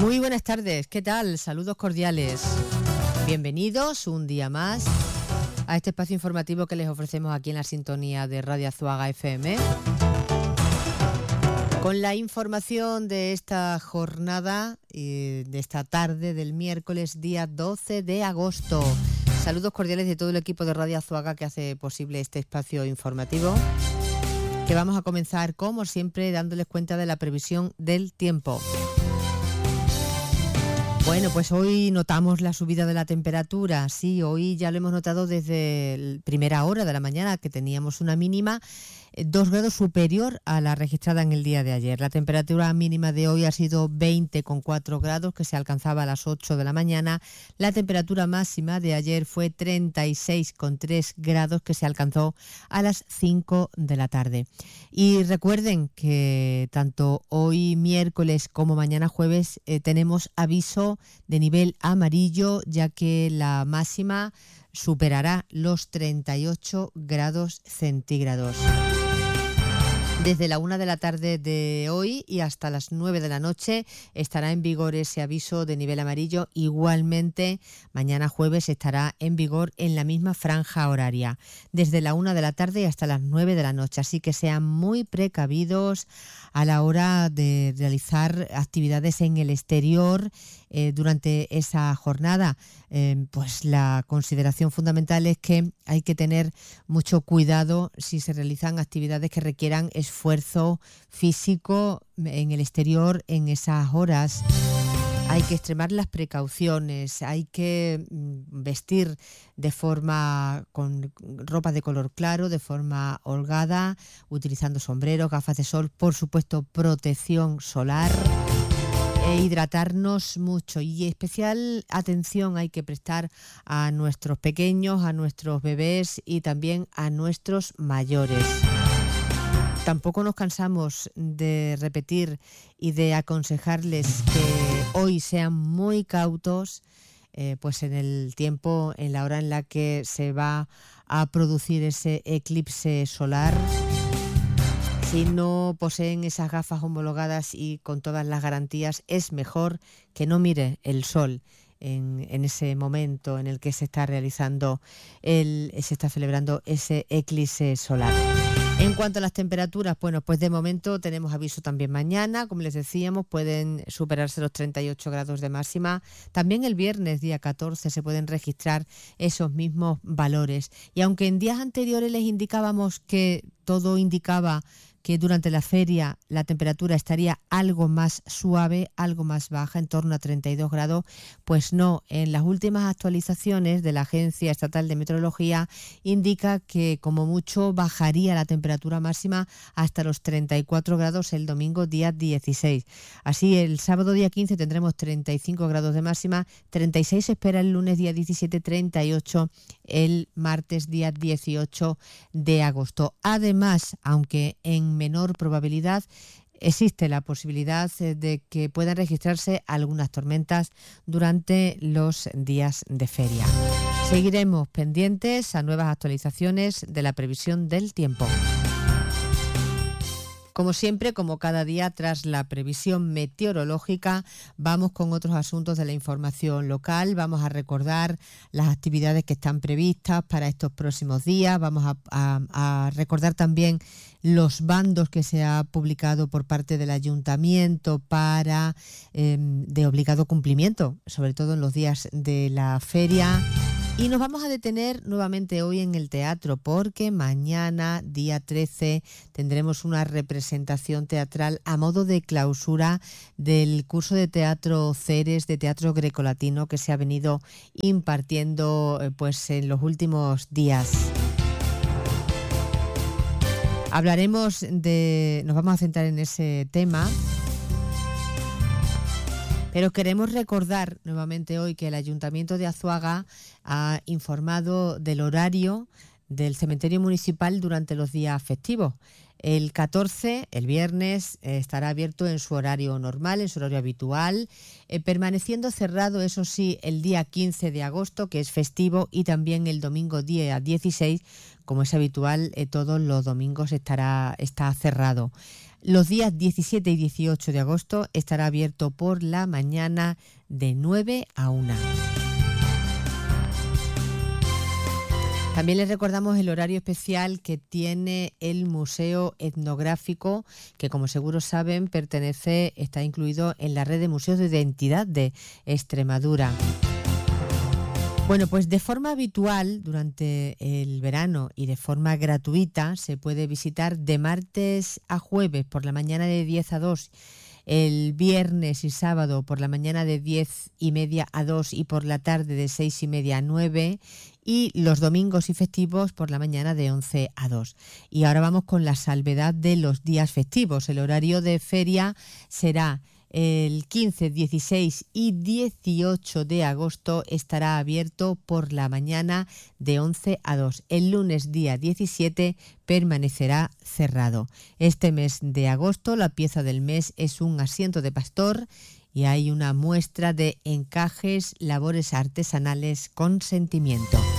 Muy buenas tardes, ¿qué tal? Saludos cordiales. Bienvenidos un día más a este espacio informativo que les ofrecemos aquí en la sintonía de Radio Azuaga FM. Con la información de esta jornada y de esta tarde del miércoles día 12 de agosto. Saludos cordiales de todo el equipo de Radio Azuaga que hace posible este espacio informativo, que vamos a comenzar como siempre dándoles cuenta de la previsión del tiempo. Bueno, pues hoy notamos la subida de la temperatura. Sí, hoy ya lo hemos notado desde la primera hora de la mañana, que teníamos una mínima 2 grados superior a la registrada en el día de ayer. La temperatura mínima de hoy ha sido 20,4 grados, que se alcanzaba a las 8 de la mañana. La temperatura máxima de ayer fue 36,3 grados, que se alcanzó a las 5 de la tarde. Y recuerden que tanto hoy miércoles como mañana jueves tenemos aviso de nivel amarillo, ya que la máxima superará los 38 grados centígrados. Desde la 1 de la tarde de hoy y hasta las 9 de la noche estará en vigor ese aviso de nivel amarillo. Igualmente, mañana jueves estará en vigor en la misma franja horaria, desde la 1 de la tarde hasta las 9 de la noche. Así que sean muy precavidos a la hora de realizar actividades en el exterior durante esa jornada. Pues la consideración fundamental es que hay que tener mucho cuidado si se realizan actividades que requieran esfuerzo físico en el exterior en esas horas. Hay que extremar las precauciones, hay que vestir de forma con ropa de color claro, de forma holgada, utilizando sombreros, gafas de sol, por supuesto protección solar. E hidratarnos mucho, y especial atención hay que prestar a nuestros pequeños, a nuestros bebés y también a nuestros mayores. Tampoco nos cansamos de repetir y de aconsejarles que hoy sean muy cautos, pues en el tiempo, en la hora en la que se va a producir ese eclipse solar. Si no poseen esas gafas homologadas y con todas las garantías, es mejor que no mire el sol en ese momento en el que se está realizando se está celebrando ese eclipse solar. En cuanto a las temperaturas, bueno, pues de momento tenemos aviso también mañana, como les decíamos, pueden superarse los 38 grados de máxima. También el viernes, día 14, se pueden registrar esos mismos valores. Y aunque en días anteriores les indicábamos que todo indicaba que durante la feria la temperatura estaría algo más suave, algo más baja, en torno a 32 grados, pues no. En las últimas actualizaciones de la Agencia Estatal de Meteorología indica que como mucho bajaría la temperatura máxima hasta los 34 grados el domingo día 16. Así, el sábado día 15 tendremos 35 grados de máxima, 36 se espera el lunes día 17, 38 el martes día 18 de agosto. Además, aunque en menor probabilidad, existe la posibilidad de que puedan registrarse algunas tormentas durante los días de feria. Seguiremos pendientes a nuevas actualizaciones de la previsión del tiempo. Como siempre, como cada día, tras la previsión meteorológica, vamos con otros asuntos de la información local. Vamos a recordar las actividades que están previstas para estos próximos días. Vamos a recordar también los bandos que se ha publicado por parte del ayuntamiento para de obligado cumplimiento, sobre todo en los días de la feria. Y nos vamos a detener nuevamente hoy en el teatro, porque mañana, día 13, tendremos una representación teatral a modo de clausura del curso de teatro Ceres, de teatro grecolatino, que se ha venido impartiendo pues en los últimos días. Nos vamos a centrar en ese tema. Pero queremos recordar nuevamente hoy que el Ayuntamiento de Azuaga ha informado del horario del cementerio municipal durante los días festivos. El 14, el viernes, estará abierto en su horario normal, en su horario habitual, permaneciendo cerrado, eso sí, el día 15 de agosto, que es festivo, y también el domingo día 16, como es habitual, todos los domingos está cerrado. Los días 17 y 18 de agosto estará abierto por la mañana de 9 a 1. También les recordamos el horario especial que tiene el Museo Etnográfico, que como seguro saben está incluido en la red de museos de identidad de Extremadura. Bueno, pues de forma habitual durante el verano y de forma gratuita se puede visitar de martes a jueves por la mañana de 10 a 2, el viernes y sábado por la mañana de 10:30 a 2 y por la tarde de 6:30 a 9, y los domingos y festivos por la mañana de 11 a 2. Y ahora vamos con la salvedad de los días festivos. El horario de feria será el 15, 16 y 18 de agosto, estará abierto por la mañana de 11 a 2. El lunes día 17 permanecerá cerrado. Este mes de agosto la pieza del mes es un asiento de pastor y hay una muestra de encajes, labores artesanales con sentimiento.